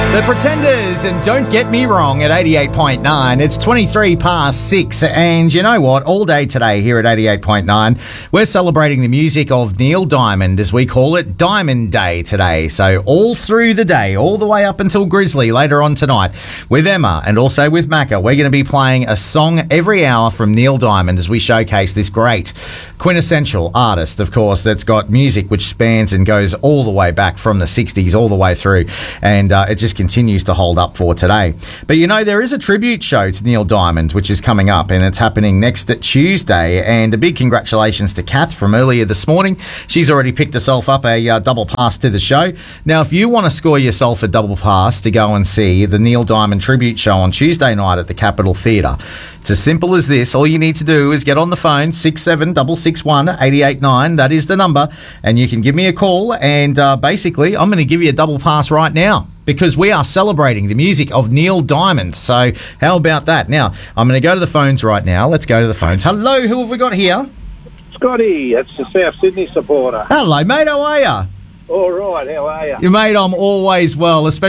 The Pretenders, and don't get me wrong, at 88.9. It's 23 past 6, and you know what? All day today here at 88.9, we're celebrating the music of Neil Diamond, as we call it, Diamond Day today. So all through the day, all the way up until Grizzly later on tonight, with Emma and also with Macca, we're going to be playing a song every hour from Neil Diamond as we showcase this great quintessential artist, of course, that's got music which spans and goes all the way back from the 60s all the way through, and it just continues to hold up for today. But you know, there is a tribute show to Neil Diamond which is coming up, and it's happening next Tuesday, and a big congratulations to Kath from earlier this morning. She's already picked herself up a double pass to the show. Now, if you want to score yourself a double pass to go and see the Neil Diamond tribute show on Tuesday night at the Capitol Theatre, it's as simple as this. All you need to do is get on the phone, 6766 889. That is the number, and you can give me a call, and basically I'm going to give you a double pass right now, because we are celebrating the music of Neil Diamond. So how about that? Now, I'm going to go to the phones right now. Let's go to the phones. Hello, who have we got here? Scotty, that's the South Sydney supporter. Hello, mate. How are you? All right, how are you? Mate, I'm always well, especially